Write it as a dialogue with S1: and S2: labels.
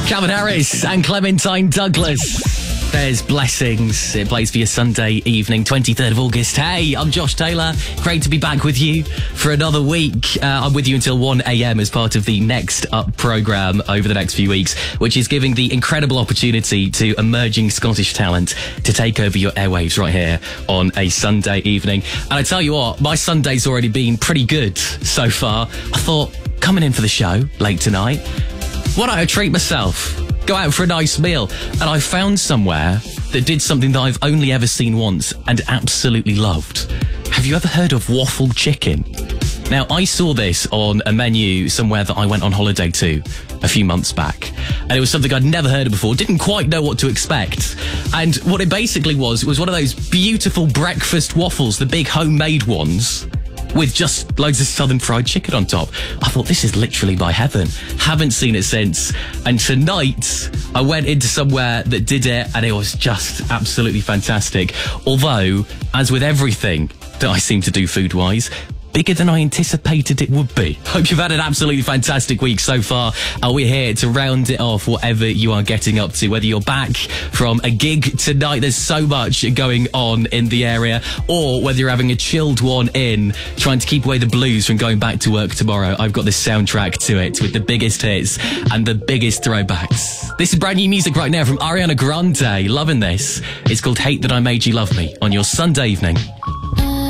S1: Calvin Harris and Clementine Douglas. There's Blessings. It plays for your Sunday evening, 23rd of August. Hey, I'm Josh Taylor. Great to be back with you for another week. I'm with you until 1 a.m. as part of the Next Up programme over the next few weeks, which is giving the incredible opportunity to emerging Scottish talent to take over your airwaves right here on a Sunday evening. And I tell you what, my Sunday's already been pretty good so far. I thought, coming in for the show late tonight, why don't I treat myself? Go out for a nice meal. And I found somewhere that did something that I've only ever seen once and absolutely loved. Have you ever heard of waffle chicken? Now, I saw this on a menu somewhere that I went on holiday to a few months back. And it was something I'd never heard of before, didn't quite know what to expect. And what it basically was one of those beautiful breakfast waffles, the big homemade ones, with just loads of southern fried chicken on top. I thought, this is literally my heaven. Haven't seen it since. And tonight, I went into somewhere that did it, and it was just absolutely fantastic. Although, as with everything that I seem to do food-wise, bigger than I anticipated it would be. Hope you've had an absolutely fantastic week so far. We're here to round it off, whatever you are getting up to, whether you're back from a gig tonight, there's so much going on in the area, or whether you're having a chilled one in, trying to keep away the blues from going back to work tomorrow. I've got this soundtrack to it with the biggest hits and the biggest throwbacks. This is brand new music right now from Ariana Grande. Loving this. It's called Hate That I Made You Love Me on your Sunday evening.